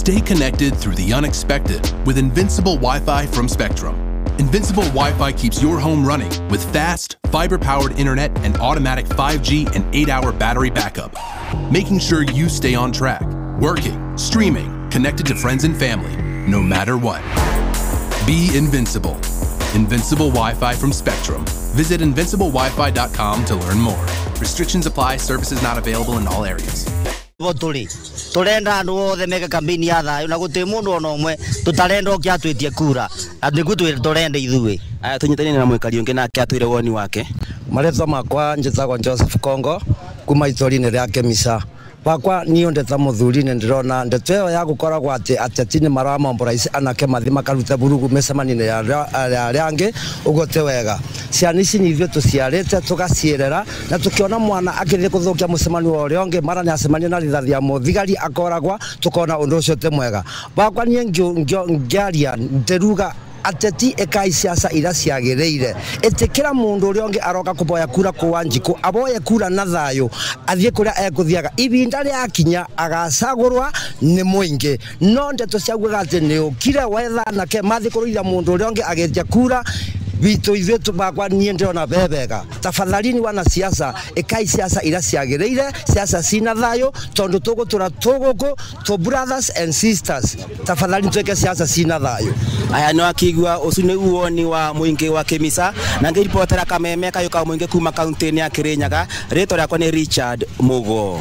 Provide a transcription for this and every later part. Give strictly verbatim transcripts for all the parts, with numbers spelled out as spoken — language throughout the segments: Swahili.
Stay connected through the unexpected with Invincible Wi-Fi from Spectrum. Invincible Wi-Fi keeps your home running with fast, fiber-powered internet and automatic five G and eight hour battery backup, making sure you stay on track, working, streaming, connected to friends and family, no matter what. Be invincible. Invincible Wi-Fi from Spectrum. Visit invincible wifi dot com to learn more. Restrictions apply. Services not available in all areas. Voturi turenda andu othe mega kampeni ya thayo na guti mundu ona umwe tutarenda okiatwitie kura andigutu turenda ithuwe aya tunyitane na mwikari ungi nake atwire woni wake maretho makwa njitagwo Joseph Kongo kuma itori-ini ria Kemisa bakwa niyo ndeta muthuri-ini ndirona ndeto iyo ya gukoragwo ati atetini maramombora ici anake mathi makaruta burugu mecamanini ya riangi ugote wega ciana ici ni ithuĩ tuciarĩte tugacierera na tukiona mwana akithie kuthukia mucemani wa uria ungi mara ni acemania na rithathi ya muthigari akoragwa tukona undu ucio ti mwega bakwa nie ngiaria nderuga ateti ekai siasa ira ciagereire etikira mundu uri onge aroka kuboya kura kwa Wanjiku aboye kura na thayo athie kuria ekuthiaga ibinda ria akinya agacagurwa ni muingi no ndeto ciaguga ati ni ukire wetha na ke mathi kuruira mundu uri onge agetia kura bitu ithuĩ tubakwa nie ndona bebega tafadhalini wana siasa ekai siasa ira ciagereire siasa sina thayo tondu tugutura tuguku to brothers and sisters tafadhalini tweke siasa sina thayo aya no akigwa ucune uoni wa muingi wa Kemisa na ngiripotera kameme kayo ka muingi kuma kaunti-ini ya Kirinyaga rito riakwa ni Richard Mugo.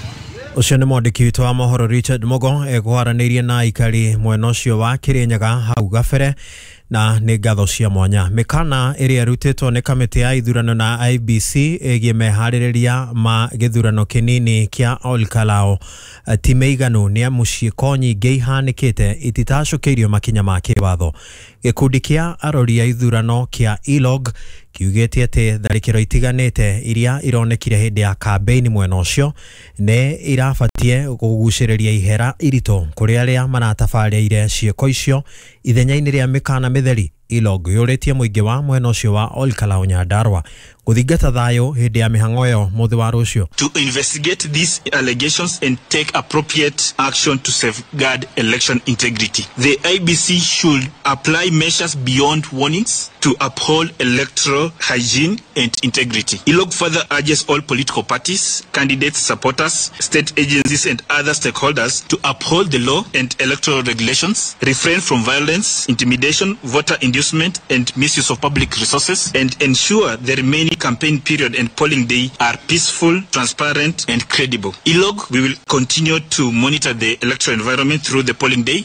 Ucio ni mwandiki witũ wa mohoro Richard Mugo egwaranĩirie na ikari mwena ũcio wa Kirinyaga hau gabere na nĩ ngatho cia mwanya mikana ĩrĩa ĩrutĩtwo nĩ kamĩtĩ ya ithurano na I B C ĩgiĩ meharĩrĩria ma gĩthurano kĩnini kĩa Olkalao ti mĩiganu nĩ amu ciĩko nyingĩ ihanĩkĩte ititacũkĩirio makinya ma kĩwatho. Gĩkundi kĩa arori a ithurano kĩa I L O G kiugĩte atĩ tharĩkĩro itiganĩte iria ironekire hĩndĩ ya campaign mwena ũcio nĩ irabatie kũgucĩrĩria ihera iritũ kũrĩ arĩa maratabarĩire ciĩko icio ithenya-inĩ rĩa mĩkana mĩtheri. I L O G yũrĩtie mũingĩ wa mwena ũcio wa Olkalao Nyandarua guthingata thayo hĩndĩ ya mĩhang'o ĩyo mũthĩ wa rũciũ to investigate these allegations and take appropriate action to safeguard election integrity. The I B C should apply measures beyond warnings to uphold electoral hygiene and integrity. I L O G further urges all political parties, candidates, supporters, state agencies and other stakeholders to uphold the law and electoral regulations, refrain from violence, intimidation, voter inducement and misuse of public resources, and ensure the remaining campaign period and polling day are peaceful, transparent and credible. I L O G, we will continue to monitor the electoral environment through the polling day.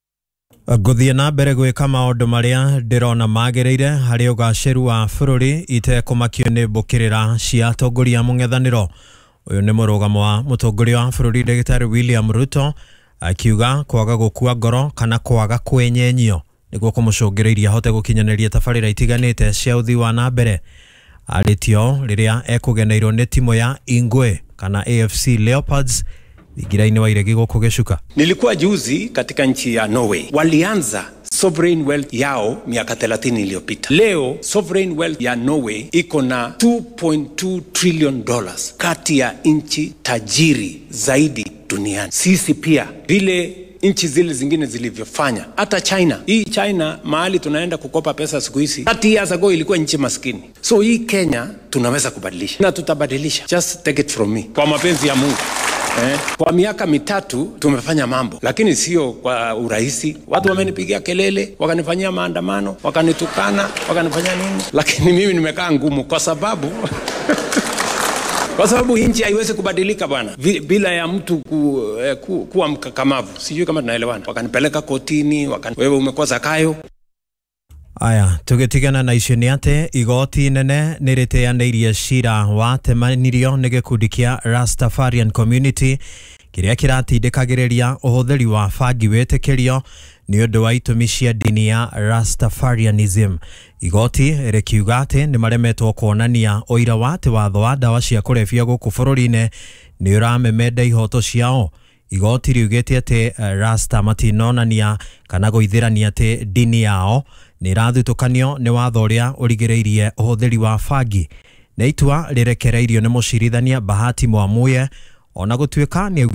Guthie na mbere gwika maundu maria ndirona magereire hari ugaciru wa bururi itekumakio ni mbukirira cia atongoria mung'ethaniro. Uyu ni murugamo wa mutongoria wa bururi Ndagĩtarĩ William Ruto akiuga kwaga gukua ngoro kana kwaga kwenyenyio niguo kumucũngĩrĩirie ahote gukinyanĩria tabarĩra itiganĩte cia uthii wa na mbere. Aritio riria ekugeneirwo ni timu ya Ingwe kana A F C Leopards igiraini wa iregi gũkũ Gĩcuka. Nilikuwa juzi katika nchi ya Norway. Walianza sovereign wealth yao miaka thelathini iliyopita. Leo sovereign wealth ya Norway iko na two point two trillion dollars, kati ya nchi tajiri zaidi duniani. Sisi pia vile nchi zile zingine zilivyofanya, hata China. Hii China mahali tunaenda kukopa pesa siku hizi, thirty years ago ilikuwa nchi maskini. So hii Kenya tunaweza kubadilisha na tutabadilisha. Just take it from me. Kwa mapenzi ya Mungu. Eh, kwa miaka mitatu tumefanya mambo, lakini sio kwa urahisi. Watu wamenipigia kelele, wakanifanyia maandamano, wakanitukana, wakanifanyia nini, lakini mimi nimekaa ngumu kwa sababu kwa sababu nchi haiwezi kubadilika bwana bila ya mtu ku, eh, ku, kuwa mkakamavu. Sijui kama tunaelewana. Wakanipeleka kotini, wakani wewe umekosa kayo. Aya, tugitigana na icio nĩ atĩ igoti nene nĩrĩteanĩirie cira watemanirio nĩ gĩkundi kĩa Rastafarian Community kĩrĩa kĩratindĩkagĩrĩria ũhũthĩri wa bangi wĩtĩkĩrio nĩ ũndũ wa itũmi cia dini ya Rastafarianism. Igoti rĩkiuga atĩ nĩ maremetwo kuonania ũira wa atĩ watho wa ndawa cia kũrebia gũkũ bũrũri-inĩ nĩ ũramemenda ihoto ciao. Igoti riugĩte atĩ Rasta matinonania kana gũithĩrania atĩ dini yao nĩ irathutũkanio nĩ watho ũrĩa ũrigĩrĩirie ũhũthĩri wa bangi. Na itua rĩrekereirio nĩ mũcirithania Bahati Mwamuye ona gũtuĩka nĩ